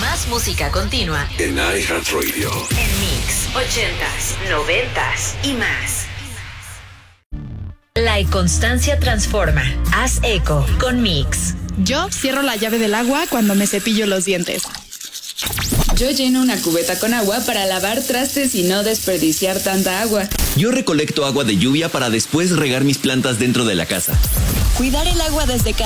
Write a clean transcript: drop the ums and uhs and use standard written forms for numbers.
Más música continua en iHeartRadio. En Mix 80s, 90s y más. La inconstancia transforma. Haz eco con Mix. Yo cierro la llave del agua cuando me cepillo los dientes. Yo lleno una cubeta con agua para lavar trastes y no desperdiciar tanta agua. Yo recolecto agua de lluvia para después regar mis plantas dentro de la casa. Cuidar el agua desde casa